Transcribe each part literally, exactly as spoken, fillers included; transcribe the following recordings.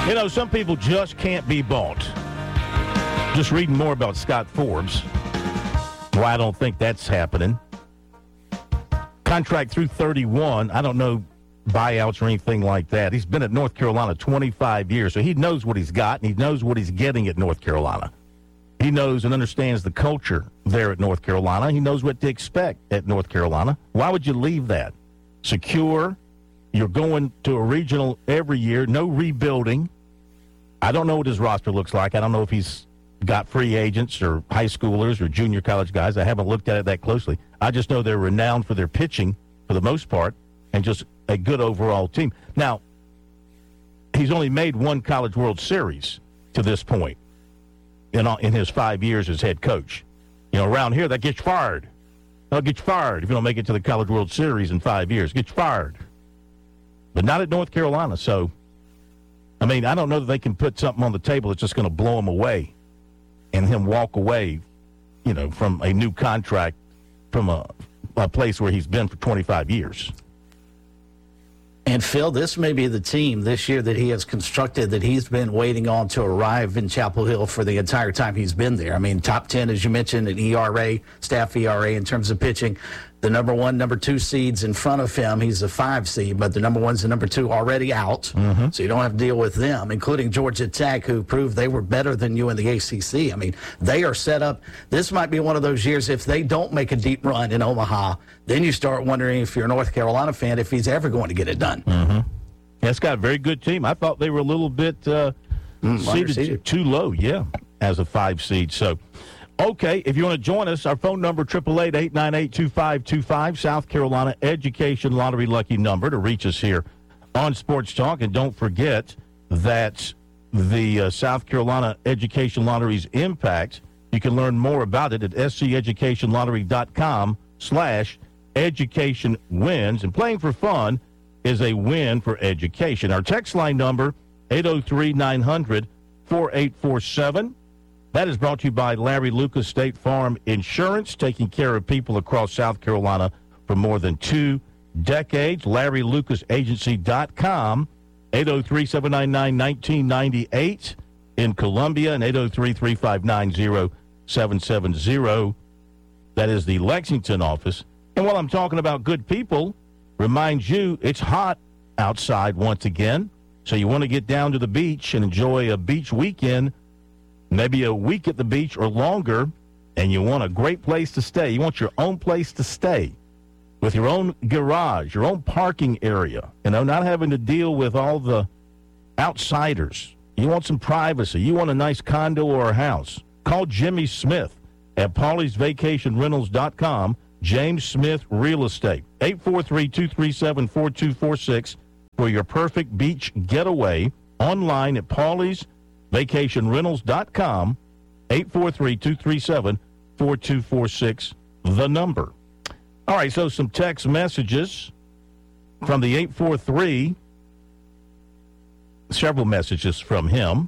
You know, some people just can't be bought. Just reading more about Scott Forbes. Why I don't think that's happening. Contract through thirty-one. I don't know buyouts or anything like that. He's been at North Carolina twenty-five years, so he knows what he's got, and he knows what he's getting at North Carolina. He knows and understands the culture there at North Carolina. He knows what to expect at North Carolina. Why would you leave that? Secure. You're going to a regional every year. No rebuilding. I don't know what his roster looks like. I don't know if he's got free agents or high schoolers or junior college guys. I haven't looked at it that closely. I just know they're renowned for their pitching for the most part and just a good overall team. Now, he's only made one College World Series to this point in, in his five years as head coach. You know, around here, that gets you fired. They'll get you fired if you don't make it to the College World Series in five years. Get you fired. But not at North Carolina. So, I mean, I don't know that they can put something on the table that's just going to blow him away and him walk away, you know, from a new contract from a, a place where he's been for twenty-five years. And, Phil, this may be the team this year that he has constructed that he's been waiting on to arrive in Chapel Hill for the entire time he's been there. I mean, top ten, as you mentioned, an E R A, staff E R A in terms of pitching. The number one, number two seeds in front of him, he's a five seed, but the number ones and number two already out, mm-hmm. so you don't have to deal with them, including Georgia Tech, who proved they were better than you in the A C C. I mean, they are set up. This might be one of those years, if they don't make a deep run in Omaha, then you start wondering, if you're a North Carolina fan, if he's ever going to get it done. Mm-hmm. Yeah, it's got a very good team. I thought they were a little bit uh, mm, seeded too, too low, yeah, as a five seed. So, okay, if you want to join us, our phone number, eight eight eight, eight nine eight, two five two five, South Carolina Education Lottery lucky number to reach us here on Sports Talk. And don't forget that the uh, South Carolina Education Lottery's impact, you can learn more about it at sceducationlottery.com slash education wins. And playing for fun is a win for education. Our text line number, eight oh three, nine hundred, four eight four seven. That is brought to you by Larry Lucas State Farm Insurance, taking care of people across South Carolina for more than two decades. Larry Lucas Agency dot com, eight oh three, seven nine nine, one nine nine eight in Columbia, and eight oh three, three five nine, oh seven seven oh. That is the Lexington office. And while I'm talking about good people, remind you it's hot outside once again, so you want to get down to the beach and enjoy a beach weekend, maybe a week at the beach or longer, and you want a great place to stay. You want your own place to stay with your own garage, your own parking area, you know, not having to deal with all the outsiders. You want some privacy. You want a nice condo or a house. Call Jimmy Smith at Pauly's Vacation Rentals dot com, James Smith Real Estate, eight four three, two three seven, four two four six for your perfect beach getaway. Online at Pauly's Vacation Rentals dot com, eight four three, two three seven, four two four six, the number. All right, so some text messages from the eight four three, several messages from him.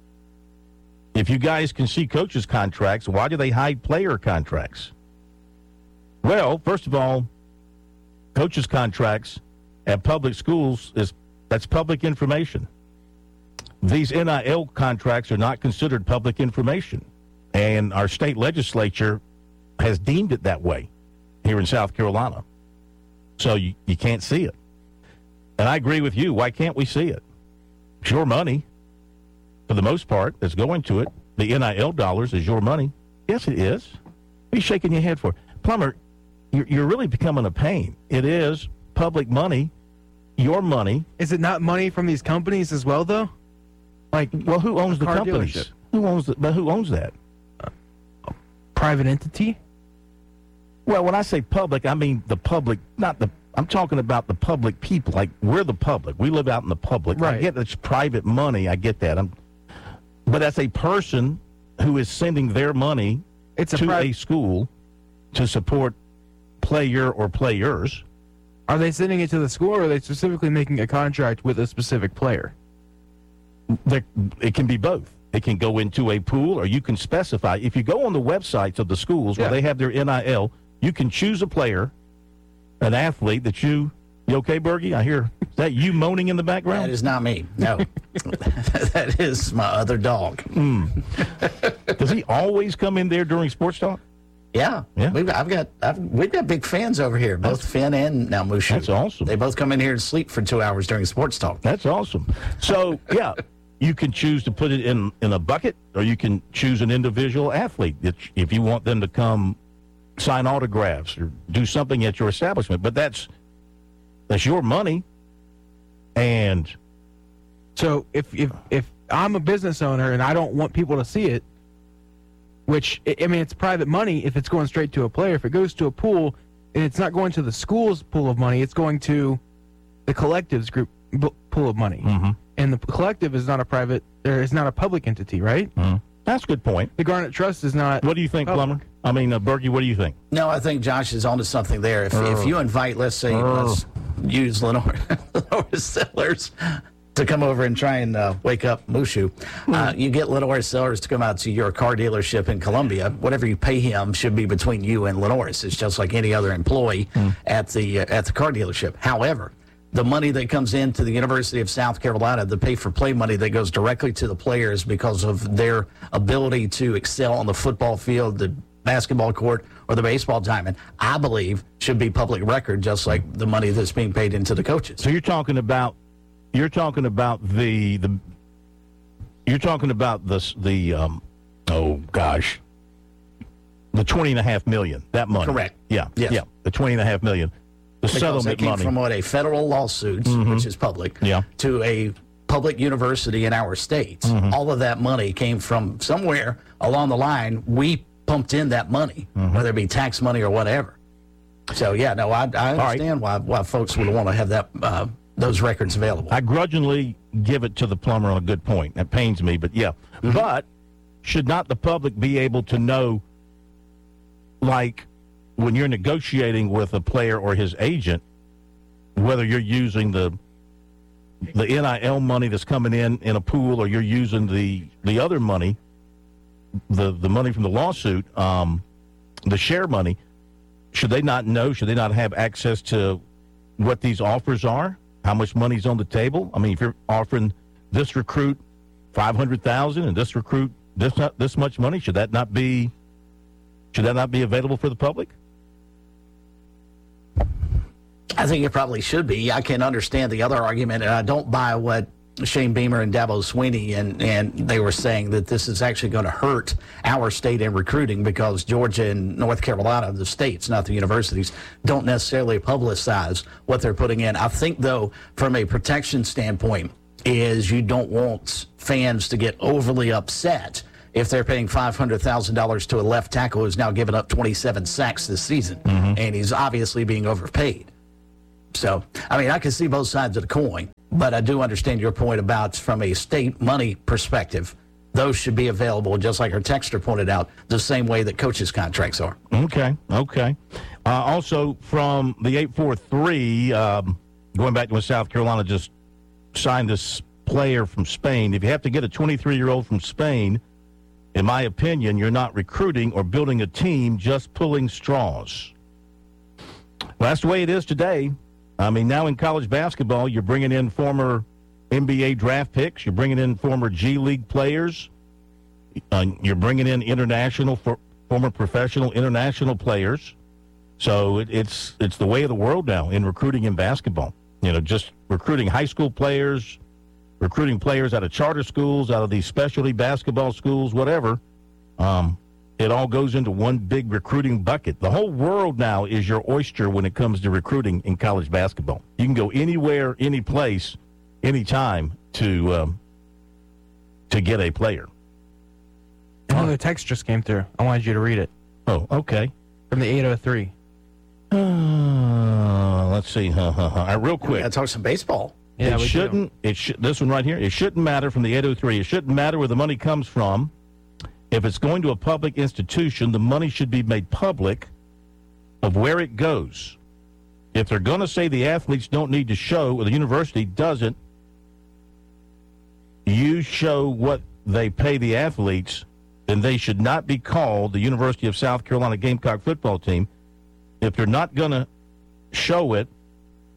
If you guys can see coaches' contracts, why do they hide player contracts? Well, first of all, coaches' contracts at public schools, is that's public information. These N I L contracts are not considered public information, and our state legislature has deemed it that way here in South Carolina. So you, you can't see it. And I agree with you. Why can't we see it? It's your money, for the most part, that's going to it. The N I L dollars is your money. Yes, it is. What are you shaking your head for? Plummer, you're, you're really becoming a pain. It is public money, your money. Is it not money from these companies as well, though? Like, well, who owns the companies? Dealership. Who owns the, but who owns that? Uh, a private entity? Well, when I say public, I mean the public, not the, I'm talking about the public people. Like, we're the public. We live out in the public. Right. I get it's private money. I get that. I'm, but as a person who is sending their money it's to a, pri- a school to support player or players. Are they sending it to the school, or are they specifically making a contract with a specific player? It can be both. It can go into a pool, or you can specify. If you go on the websites of the schools yeah. where they have their N I L, you can choose a player, an athlete that you You okay, Bergie? I hear, is that you moaning in the background? That is not me. No. That is my other dog. Mm. Does he always come in there during sports talk? Yeah. Yeah. We've, I've got, I've, we've got big fans over here, both That's, Finn and now Mushu. That's awesome. They both come in here and sleep for two hours during sports talk. That's awesome. So, yeah, you can choose to put it in, in a bucket, or you can choose an individual athlete if you want them to come sign autographs or do something at your establishment. But that's that's your money. And so if if if I'm a business owner and I don't want people to see it, which I mean it's private money if it's going straight to a player. If it goes to a pool and it's not going to the school's pool of money, it's going to the collective's group b- pool of money. Mm-hmm. And the collective is not a private, or is not a public entity, right? Mm-hmm. That's a good point. The Garnet Trust is not. What do you think, public. Plummer? I mean, uh, Bergie, what do you think? No, I think Josh is onto something there. If, Uh, if you invite, let's say, uh, let's use Lenore, Lenore Sellers to come over and try and uh, wake up Mushu, uh, you get Lenore Sellers to come out to your car dealership in Columbia. Whatever you pay him should be between you and Lenore. It's just like any other employee mm. at the uh, at the car dealership. However, the money that comes into the University of South Carolina, the pay-for-play money that goes directly to the players because of their ability to excel on the football field, the basketball court, or the baseball diamond, I believe should be public record, just like the money that's being paid into the coaches. So you're talking about you're talking about the the you're talking about the the um oh gosh the twenty and a half million, that money. Correct. Yeah. Yes. Yeah. The twenty and a half million. The Because settlement they came money. from what, a federal lawsuit, Mm-hmm. which is public, Yeah. to a public university in our states. Mm-hmm. All of that money came from somewhere along the line. We pumped in that money, Mm-hmm. whether it be tax money or whatever. So yeah, no, I, I right. understand why why folks would want to have that uh, those records available. I grudgingly give it to the Plumber on a good point. That pains me, but yeah. Mm-hmm. But should not the public be able to know, like, when you're negotiating with a player or his agent, whether you're using the the N I L money that's coming in in a pool, or you're using the the other money, the the money from the lawsuit, um, the share money, should they not know? Should they not have access to what these offers are? How much money's on the table? I mean, if you're offering this recruit five hundred thousand and this recruit this this much money, should that not be should that not be available for the public? I think it probably should be. I can understand the other argument, and I don't buy what Shane Beamer and Dabo Sweeney and, and they were saying that this is actually going to hurt our state in recruiting because Georgia and North Carolina, the states, not the universities, don't necessarily publicize what they're putting in. I think, though, from a protection standpoint, is you don't want fans to get overly upset if they're paying five hundred thousand dollars to a left tackle who's now given up twenty-seven sacks this season, mm-hmm. and he's obviously being overpaid. So, I mean, I can see both sides of the coin, but I do understand your point about from a state money perspective, those should be available, just like our texter pointed out, the same way that coaches' contracts are. Okay, okay. Uh, also, from the eight four three, um, going back to when South Carolina just signed this player from Spain, if you have to get a twenty-three-year-old from Spain, in my opinion, you're not recruiting or building a team, just pulling straws. Well, that's the way it is today. I mean, now in college basketball, you're bringing in former N B A draft picks. You're bringing in former G League players. Uh, you're bringing in international, for, former professional international players. So it, it's it's the way of the world now in recruiting in basketball. You know, just recruiting high school players, recruiting players out of charter schools, out of these specialty basketball schools, whatever. Um, it all goes into one big recruiting bucket. The whole world now is your oyster when it comes to recruiting in college basketball. You can go anywhere, any place, anytime to um, to get a player. Another text just came through. I wanted you to read it. Oh, okay. From the eight oh three. Uh, let's see. Huh, huh, huh. All right, real quick. Let's talk some baseball. Yeah, it we shouldn't. It sh- This one right here. It shouldn't matter from the eight oh three. It shouldn't matter where the money comes from. If it's going to a public institution, the money should be made public of where it goes. If they're going to say the athletes don't need to show, or the university doesn't, you show what they pay the athletes, then they should not be called the University of South Carolina Gamecock football team. If they're not going to show it,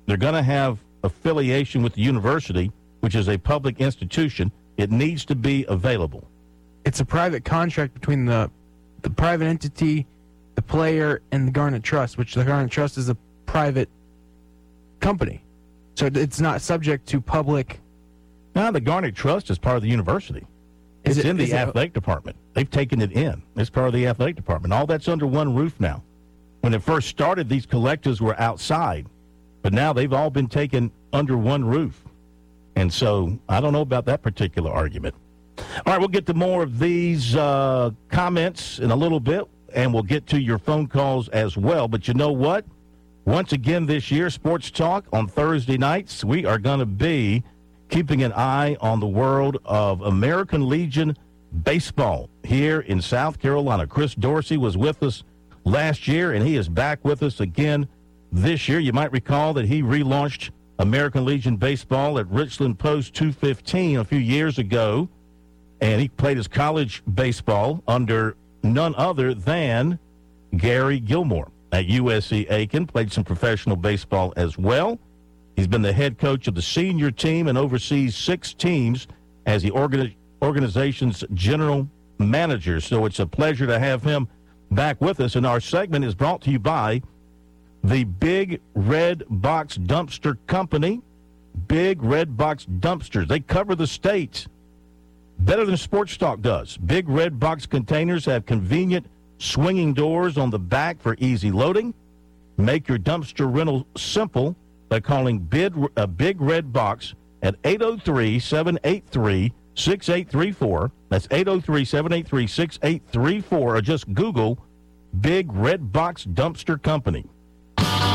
they're going to have affiliation with the university, which is a public institution. It needs to be available. It's a private contract between the the private entity, the player, and the Garnet Trust, which the Garnet Trust is a private company. So it's not subject to public. Now, the Garnet Trust is part of the university. Is It's it- in the is it- athletic department. They've taken it in. It's part of the athletic department. All that's under one roof now. When it first started, these collectives were outside, but now they've all been taken under one roof. And so I don't know about that particular argument. All right, we'll get to more of these uh, comments in a little bit, and we'll get to your phone calls as well. But you know what? Once again this year, Sports Talk on Thursday nights, we are going to be keeping an eye on the world of American Legion baseball here in South Carolina. Chris Dorsey was with us last year, and he is back with us again this year. You might recall that he relaunched American Legion baseball at Richland Post two fifteen a few years ago, and he played his college baseball under none other than Gary Gilmore at U S C Aiken, played some professional baseball as well. He's been the head coach of the senior team and oversees six teams as the organi- organization's general manager. So it's a pleasure to have him back with us. And our segment is brought to you by the Big Red Box Dumpster Company. Big Red Box Dumpsters. They cover the state better than Sports Talk does. Big Red Box containers have convenient swinging doors on the back for easy loading. Make your dumpster rental simple by calling Big, uh, Big Red Box at eight oh three, seven eight three, six eight three four. That's eight oh three, seven eight three, six eight three four, or just Google Big Red Box Dumpster Company.